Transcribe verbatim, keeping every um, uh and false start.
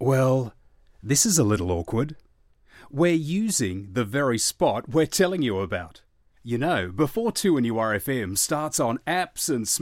Well, this is a little awkward. We're using the very spot we're telling you about. You know, before two N U R F M starts on apps and